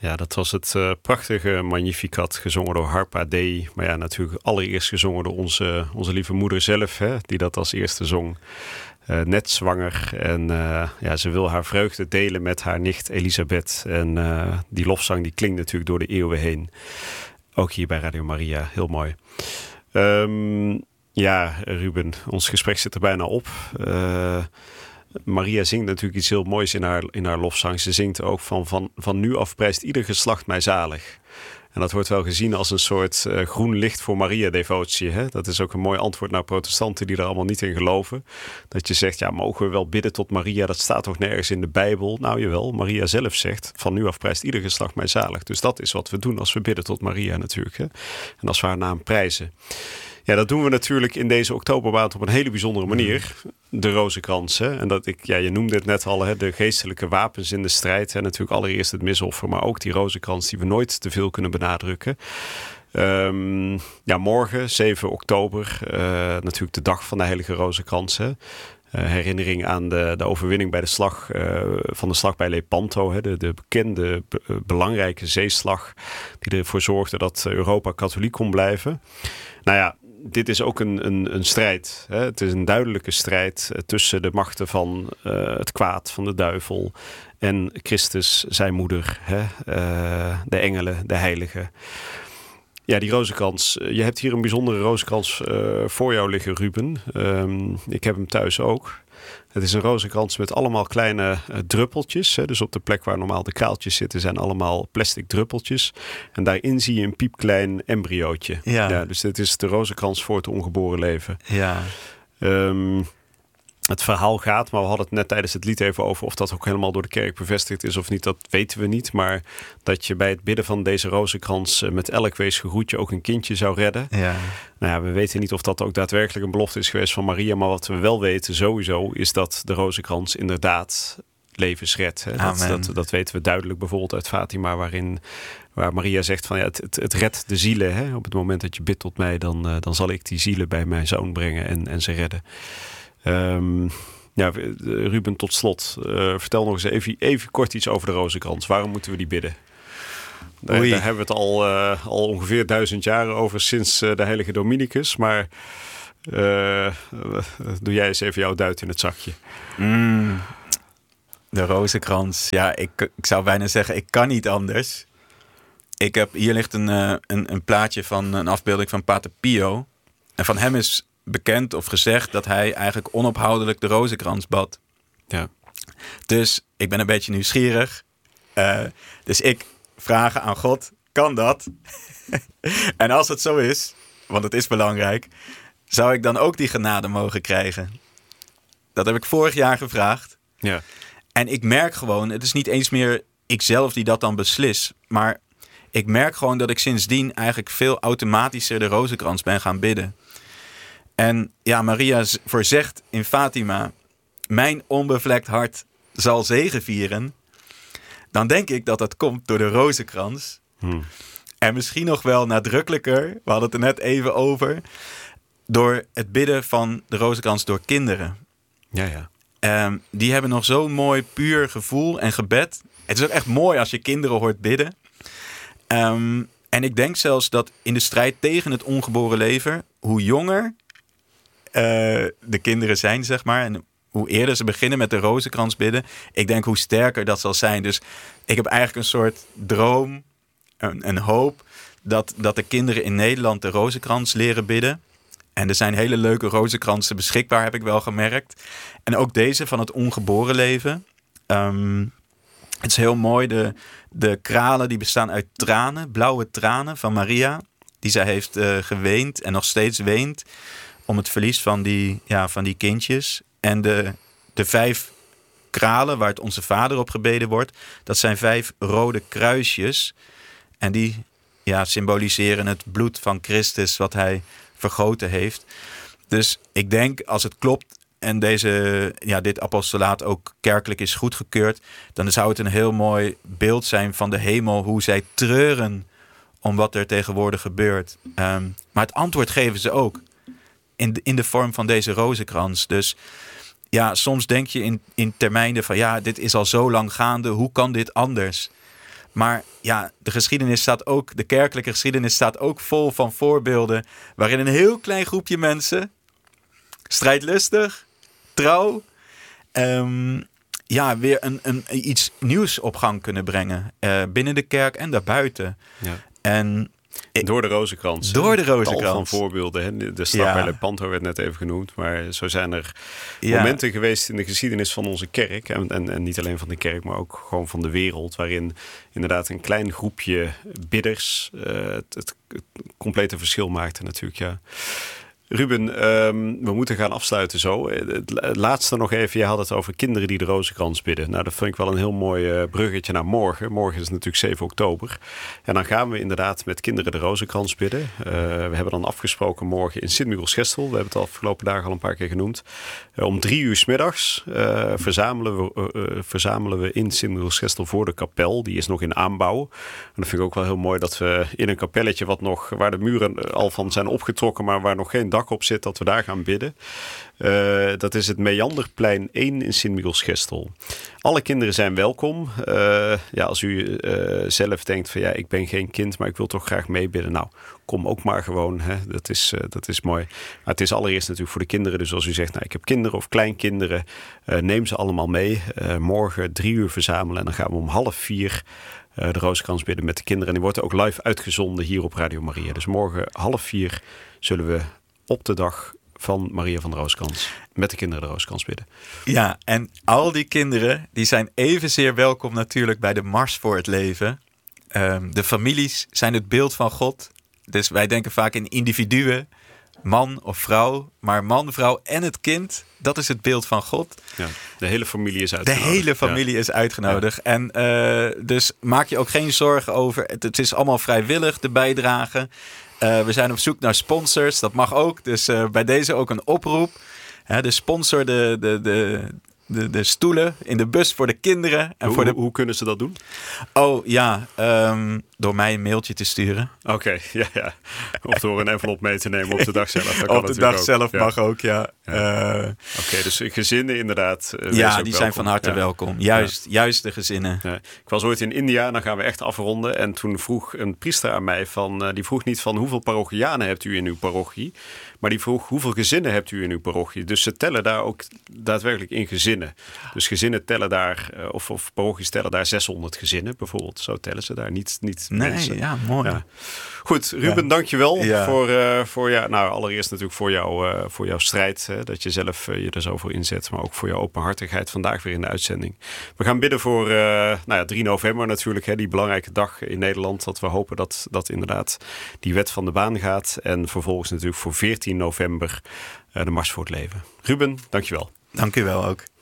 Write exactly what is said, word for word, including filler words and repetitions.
Ja, dat was het uh, prachtige Magnificat, gezongen door Harpa Dei. Maar ja, natuurlijk allereerst gezongen door onze, onze lieve moeder zelf, hè, die dat als eerste zong. Uh, net zwanger en uh, ja, ze wil haar vreugde delen met haar nicht Elisabeth. En uh, die lofzang die klinkt natuurlijk door de eeuwen heen. Ook hier bij Radio Maria, heel mooi. Um, ja, Ruben, ons gesprek zit er bijna op. Uh, Maria zingt natuurlijk iets heel moois in haar, in haar lofzang. Ze zingt ook van, van, van nu af prijst ieder geslacht mij zalig. En dat wordt wel gezien als een soort uh, groen licht voor Maria-devotie. Hè? Dat is ook een mooi antwoord naar protestanten die er allemaal niet in geloven. Dat je zegt, ja, mogen we wel bidden tot Maria? Dat staat toch nergens in de Bijbel? Nou jawel, Maria zelf zegt, van nu af prijst ieder geslacht mij zalig. Dus dat is wat we doen als we bidden tot Maria natuurlijk. Hè? En als we haar naam prijzen. Ja, dat doen we natuurlijk in deze oktobermaand op een hele bijzondere manier. De rozenkrans. Hè? En dat ik, ja, je noemde het net al, hè, de geestelijke wapens in de strijd. Hè? Natuurlijk allereerst het misoffer, maar ook die rozenkrans die we nooit te veel kunnen benadrukken. Um, ja, morgen, zeven oktober, uh, natuurlijk de dag van de heilige rozenkrans. Hè? Uh, herinnering aan de, de overwinning bij de slag, uh, van de slag bij Lepanto. Hè? De, de bekende, be, belangrijke zeeslag die ervoor zorgde dat Europa katholiek kon blijven. Nou ja, dit is ook een, een, een strijd. Hè? Het is een duidelijke strijd tussen de machten van uh, het kwaad, van de duivel en Christus, zijn moeder, hè? Uh, de engelen, de heiligen. Ja, die rozenkrans. Je hebt hier een bijzondere rozenkrans uh, voor jou liggen, Ruben. Um, ik heb hem thuis ook. Het is een rozenkrans met allemaal kleine uh, druppeltjes. Hè. Dus op de plek waar normaal de kraaltjes zitten zijn allemaal plastic druppeltjes. En daarin zie je een piepklein embryootje. Ja. Ja, dus dit is de rozenkrans voor het ongeboren leven. Ja. Um, Het verhaal gaat, maar we hadden het net tijdens het lied even over of dat ook helemaal door de kerk bevestigd is of niet, dat weten we niet. Maar dat je bij het bidden van deze rozenkrans met elk weesgeroetje ook een kindje zou redden. Ja. Nou ja, we weten niet of dat ook daadwerkelijk een belofte is geweest van Maria. Maar wat we wel weten sowieso is dat de rozenkrans inderdaad levens redt. Hè? Dat, dat, dat weten we duidelijk bijvoorbeeld uit Fatima, waarin waar Maria zegt van ja, het, het, het redt de zielen. Hè? Op het moment dat je bidt tot mij, dan, uh, dan zal ik die zielen bij mijn zoon brengen en, en ze redden. Um, ja, Ruben, tot slot. Uh, vertel nog eens even, even kort iets over de rozenkrans. Waarom moeten we die bidden? Daar, daar hebben we het al, uh, al ongeveer duizend jaar over sinds uh, de heilige Dominicus. Maar uh, doe jij eens even jouw duit in het zakje. Mm, de rozenkrans. Ja, ik, ik zou bijna zeggen, ik kan niet anders. Ik heb, hier ligt een, uh, een, een plaatje van een afbeelding van Pater Pio. En van hem is bekend of gezegd dat hij eigenlijk onophoudelijk de rozenkrans bad. Ja. Dus ik ben een beetje nieuwsgierig. Uh, dus ik vraag aan God, kan dat? En als het zo is, want het is belangrijk, zou ik dan ook die genade mogen krijgen? Dat heb ik vorig jaar gevraagd. Ja. En ik merk gewoon, het is niet eens meer ikzelf die dat dan beslis, maar ik merk gewoon dat ik sindsdien eigenlijk veel automatischer de rozenkrans ben gaan bidden. En ja, Maria voorzegt in Fatima, mijn onbevlekt hart zal zegevieren. Dan denk ik dat dat komt door de rozenkrans. Hmm. En misschien nog wel nadrukkelijker, we hadden het er net even over, door het bidden van de rozenkrans door kinderen. Ja, ja. Um, die hebben nog zo'n mooi puur gevoel en gebed. Het is ook echt mooi als je kinderen hoort bidden. Um, en ik denk zelfs dat in de strijd tegen het ongeboren leven, hoe jonger uh, de kinderen zijn, zeg maar, en hoe eerder ze beginnen met de rozenkrans bidden, ik denk hoe sterker dat zal zijn. Dus ik heb eigenlijk een soort droom, een, een hoop, dat, dat de kinderen in Nederland de rozenkrans leren bidden. En er zijn hele leuke rozenkransen beschikbaar, heb ik wel gemerkt. En ook deze van het ongeboren leven. Um, het is heel mooi. De, de kralen die bestaan uit tranen, blauwe tranen van Maria. Die zij heeft uh, geweend en nog steeds weent om het verlies van die, ja, van die kindjes. En de, de vijf kralen waar het Onze Vader op gebeden wordt, dat zijn vijf rode kruisjes. En die ja, symboliseren het bloed van Christus wat hij vergoten heeft. Dus ik denk, als het klopt en deze, ja, dit apostolaat ook kerkelijk is goedgekeurd, dan zou het een heel mooi beeld zijn van de hemel, hoe zij treuren om wat er tegenwoordig gebeurt. Um, maar het antwoord geven ze ook in de, in de vorm van deze rozenkrans. Dus ja, soms denk je in, in termijnen van ja, dit is al zo lang gaande, hoe kan dit anders? Maar ja, de geschiedenis staat ook, de kerkelijke geschiedenis staat ook vol van voorbeelden waarin een heel klein groepje mensen, strijdlustig, trouw, um, ja, weer een, een, iets nieuws op gang kunnen brengen. Uh, binnen de kerk en daarbuiten. Ja. En door de Rozenkrans. Door de Rozenkrans. Tal van voorbeelden. Hè? De slag ja. bij Lepanto werd net even genoemd. Maar zo zijn er ja. momenten geweest in de geschiedenis van onze kerk. En, en, en niet alleen van de kerk, maar ook gewoon van de wereld. Waarin inderdaad een klein groepje bidders uh, het, het, het complete verschil maakte natuurlijk. Ja. Ruben, um, we moeten gaan afsluiten zo. Het laatste nog even, je had het over kinderen die de Rozenkrans bidden. Nou, dat vind ik wel een heel mooi uh, bruggetje naar morgen. Morgen is natuurlijk zeven oktober. En dan gaan we inderdaad met kinderen de Rozenkrans bidden. Uh, we hebben dan afgesproken morgen in Sint-Michiels-Gestel. We hebben het de afgelopen dagen al een paar keer genoemd. Uh, om drie uur 's middags uh, verzamelen, we, uh, verzamelen we in Sint-Michiels-Gestel voor de kapel. Die is nog in aanbouw. En dat vind ik ook wel heel mooi dat we in een kapelletje wat nog, waar de muren al van zijn opgetrokken, maar waar nog geen dak op zit, dat we daar gaan bidden. Uh, dat is het Meanderplein één in Sint-Michiels-Gestel. Alle kinderen zijn welkom. Uh, ja, als u uh, zelf denkt van ja, ik ben geen kind, maar ik wil toch graag meebidden. Nou, kom ook maar gewoon. Hè. Dat is, uh, dat is mooi. Maar het is allereerst natuurlijk voor de kinderen. Dus als u zegt, nou, ik heb kinderen of kleinkinderen, uh, neem ze allemaal mee. Uh, morgen drie uur verzamelen en dan gaan we om half vier Uh, de Rozenkrans bidden met de kinderen. En die wordt ook live uitgezonden hier op Radio Maria. Dus morgen half vier zullen we op de dag van Maria van de Rozenkrans met de kinderen de Rozenkrans bidden. Ja, en al die kinderen die zijn evenzeer welkom natuurlijk bij de Mars voor het Leven. Um, de families zijn het beeld van God. Dus wij denken vaak in individuen, man of vrouw. Maar man, vrouw en het kind, dat is het beeld van God. Ja, de hele familie is uitgenodigd. De hele familie ja. is uitgenodigd. Ja. En uh, dus maak je ook geen zorgen over. Het, het is allemaal vrijwillig, de bijdrage. Uh, we zijn op zoek naar sponsors, dat mag ook. Dus uh, bij deze ook een oproep. Hè, de sponsor de, de, de, de, de stoelen in de bus voor de kinderen. En hoe, voor de... hoe kunnen ze dat doen? Oh ja, um, door mij een mailtje te sturen. Oké, okay, ja, ja. Of door een envelop mee te nemen op de dag zelf. Dat kan op de dag ook. zelf ja. mag ook, ja. ja. Uh, Oké, okay, dus gezinnen inderdaad. Uh, ja, die zijn welkom. van harte ja. welkom. Juist, ja. juist de gezinnen. Ja. Ik was ooit in India, dan gaan we echt afronden. En toen vroeg een priester aan mij, van, uh, die vroeg niet van hoeveel parochianen hebt u in uw parochie. Maar die vroeg hoeveel gezinnen hebt u in uw parochie. Dus ze tellen daar ook daadwerkelijk in gezinnen. Dus gezinnen tellen daar, uh, of, of parochies tellen daar zeshonderd gezinnen bijvoorbeeld. Zo tellen ze daar, niet, niet nee, mensen. Ja, mooi. Ja. Goed, Ruben, ja. dankjewel ja. voor, uh, voor ja, nou, allereerst natuurlijk voor, jou, uh, voor jouw strijd. Hè, dat je zelf uh, je er zo voor inzet. Maar ook voor jouw openhartigheid vandaag weer in de uitzending. We gaan bidden voor uh, nou ja, drie november natuurlijk. Hè, die belangrijke dag in Nederland. Dat we hopen dat, dat inderdaad die wet van de baan gaat. En vervolgens natuurlijk voor veertien november uh, de Mars voor het Leven. Ruben, dankjewel. Dank u wel ook.